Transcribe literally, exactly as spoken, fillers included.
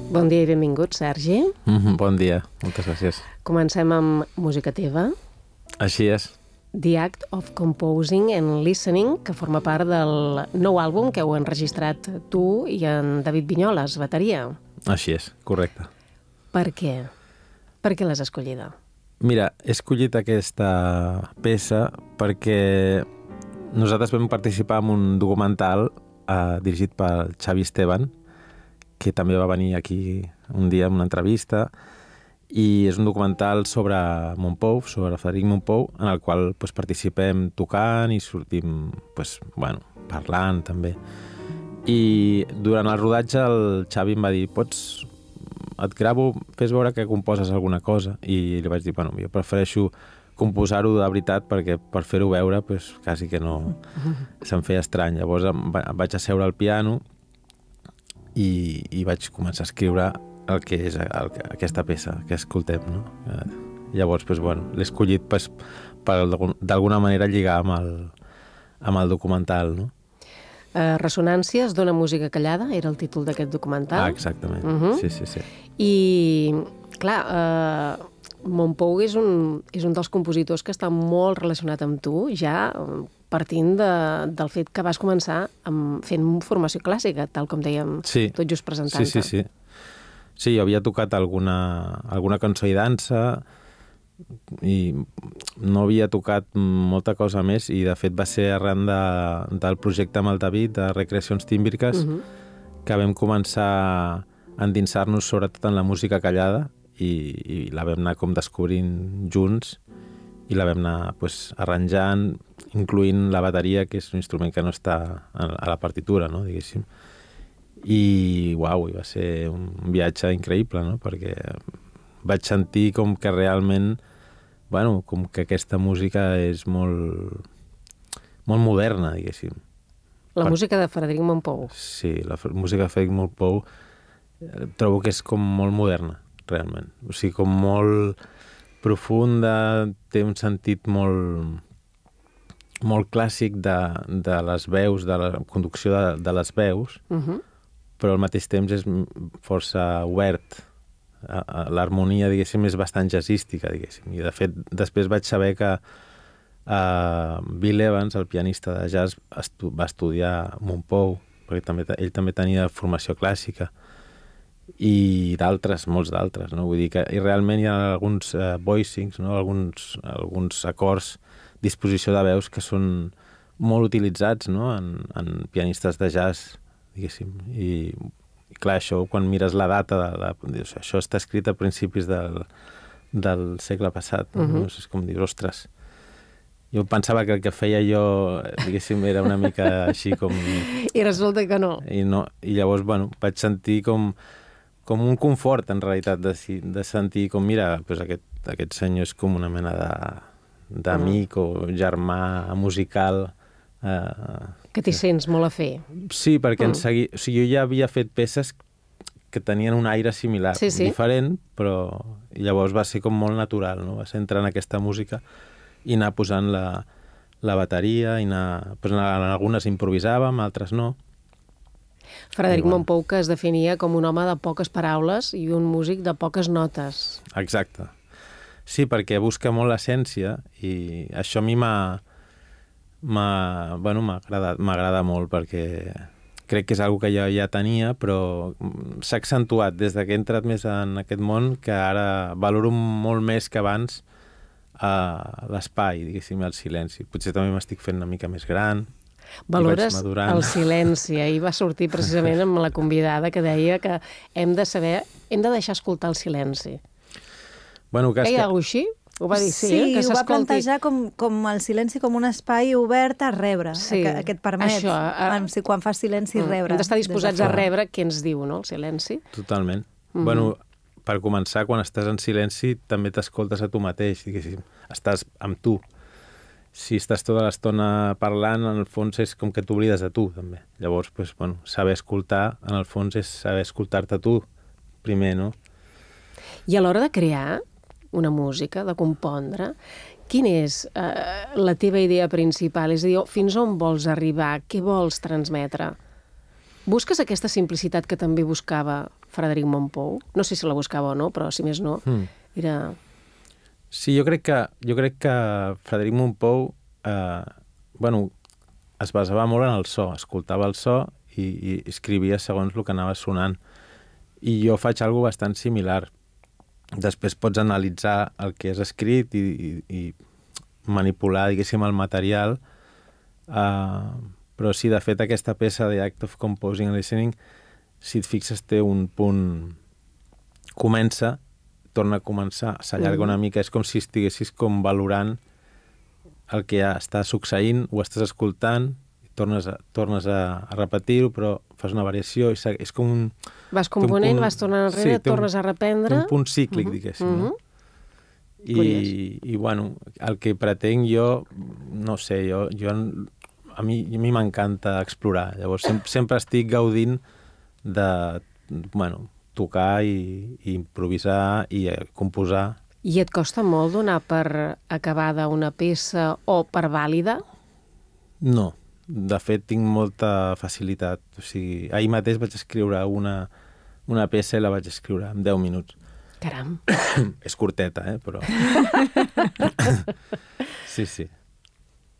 Bon dia i benvingut, Sergi. Mm, bon dia, moltes gràcies. Comencem amb música teva. Així és. The Act of Composing and Listening, que forma part del nou àlbum que heu enregistrat tu i en David Vinyoles, bateria. Així és, correcte. Per què? Per què l'has escollida? Mira, he escollit aquesta peça perquè nosaltres vam participar en un documental eh, dirigit per Xavi Esteban, que també va venir aquí un dia en una entrevista, i és un documental sobre Montpou, sobre Frederic Montpou, en el qual pues, participem tocant i sortim pues, bueno, parlant també. I durant el rodatge el Xavi em va dir, pots, et gravo, fes veure que composes alguna cosa, i li vaig dir, bueno, jo prefereixo composar-ho de veritat perquè per fer-ho veure pues, quasi que no se'm feia estrany. Llavors em vaig asseure al piano i, i vaig començar a escriure el que és el, aquesta peça que escoltem, no? Llavors, pues, bueno, l'he escollit pues, per d'alguna manera lligar amb el, amb el documental, no? Uh, Ressonàncies d'una música callada era el títol d'aquest documental. Ah, exactament, uh -huh. sí, sí, sí. I, clar, uh, Montpou és un, és un dels compositors que està molt relacionat amb tu, ja partint de, del fet que vas començar amb, fent formació clàssica, tal com dèiem sí. tot just presentant-te. Sí, sí, sí. Sí, jo havia tocat alguna, alguna cançó i dansa i no havia tocat molta cosa més, i de fet va ser arran de, del projecte amb el David de Recreacions Tímbriques uh -huh. que vam començar a endinsar-nos sobretot en la música callada i, i la vam anar com descobrint junts i la vam anar pues, arranjant, incloent la bateria, que és un instrument que no està a la partitura, no, diguéssim. I, uau, va ser un viatge increïble, no? Perquè vaig sentir com que realment, bueno, com que aquesta música és molt, molt moderna, diguéssim. La per... música de Frederic Montpou. Sí, la música de Frederic Montpou eh, trobo que és com molt moderna, realment. O sigui, com molt profunda, té un sentit molt molt clàssic de, de les veus, de la conducció de, de les veus, uh -huh. però al mateix temps és força obert. L'harmonia, diguéssim, és bastant jazzística, diguéssim. I, de fet, després vaig saber que uh, Bill Evans, el pianista de jazz, estu va estudiar a Montpou, perquè també, ell també tenia formació clàssica, i d'altres, molts d'altres, no? Vull dir que i realment hi ha alguns uh, voicings, no? alguns, alguns acords, disposició de veus que són molt utilitzats, no? en, en pianistes de jazz, diguéssim. I, i clar, això, quan mires la data, de la, dius, això està escrit a principis del, del segle passat, no? Uh -huh. No sé, és com dir, ostres, jo pensava que el que feia jo, diguéssim, era una mica així com... I resulta que no. I, no, i llavors, bueno, vaig sentir com, com un confort, en realitat, de, de sentir com, mira, doncs aquest, aquest senyor és com una mena de d'amic uh -huh. o germà musical. Eh, que t'hi sents molt a fer. Sí, perquè uh -huh. en segui... o sigui, jo ja havia fet peces que tenien un aire similar, sí, sí. diferent, però i llavors va ser com molt natural, no? Va ser entrar en aquesta música i anar posant la, la bateria, i anar... Pues, en algunes improvisàvem, altres no. Frederic bueno. Montpou, que es definia com un home de poques paraules i un músic de poques notes. Exacte. Sí, perquè busca molt l'essència, i això a mi m'ha... Bueno, m'agrada molt, perquè crec que és una cosa que jo ja tenia, però s'ha accentuat des que he entrat més en aquest món, que ara valoro molt més que abans uh, l'espai, diguéssim, el silenci. Potser també m'estic fent una mica més gran. Valores el silenci. Ahir va sortir precisament amb la convidada que deia que hem de saber, hem de deixar escoltar el silenci. Bueno, que Hi ha alguna cosa així? Ho va dir, sí, sí que ho va plantejar com, com el silenci com un espai obert a rebre, sí, que, que et permet, això, a... quan fas silenci, mm. rebre. Hem d'estar disposats a rebre què ens diu, no?, el silenci. Totalment. Mm -hmm. Bueno, per començar, quan estàs en silenci, també t'escoltes a tu mateix, diguéssim. Estàs amb tu. Si estàs tota l'estona parlant, en el fons és com que t'oblides de tu, també. Llavors, pues, bueno, saber escoltar, en el fons, és saber escoltar-te tu, primer, no? I a l'hora de crear una música, de compondre, quina és eh, la teva idea principal? És a dir, fins on vols arribar? Què vols transmetre? Busques aquesta simplicitat que també buscava Frederic Mompou? No sé si la buscava o no, però si més no, Mm. era... Sí, jo crec que, jo crec que Frederic Mompou eh, bueno, es basava molt en el so, escoltava el so i, i escrivia segons el que anava sonant. I jo faig alguna bastant similar. Després pots analitzar el que has escrit i, i, i manipular, diguéssim, el material. Uh, però sí, de fet, aquesta peça de Act of Composing and Listening, si et fixes, té un punt... Comença, torna a començar, s'allarga una mica, és com si estiguessis com valorant el que ja està succeint, ho estàs escoltant, tornes a, tornes a, a repetir-ho, però fas una variació, i és com un... Vas component, punt, vas tornant enrere, sí, tornes un, a reprendre... un punt cíclic, uh -huh, diguéssim. Uh -huh. No? I, I, bueno, el que pretenc jo, no sé, jo, jo a mi a mi m'encanta explorar. Llavors, sempre, sempre estic gaudint de, bueno, tocar i, i improvisar i composar. I et costa molt donar per acabada una peça o per vàlida? No. De fet, tinc molta facilitat. O sigui, ahir mateix vaig escriure una, una peça i la vaig escriure en deu minuts. Caram. És curteta, eh? Però... sí, sí.